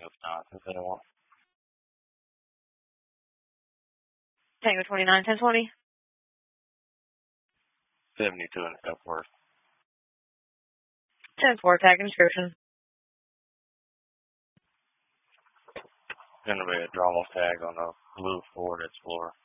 Tango 9, Tango 29, 1020. 72 in Epworth. 10-4, tag and description. Going to be a draw-off tag on a blue Ford Explorer.